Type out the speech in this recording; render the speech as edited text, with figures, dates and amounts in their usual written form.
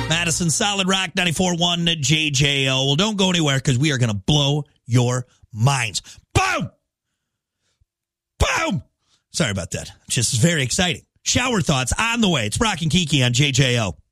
Madison Solid Rock 94.1 JJO. Well, don't go anywhere because we are going to blow your minds. Boom! Boom! Sorry about that. Just very exciting. Shower thoughts on the way. It's Brock and Kiki on JJO.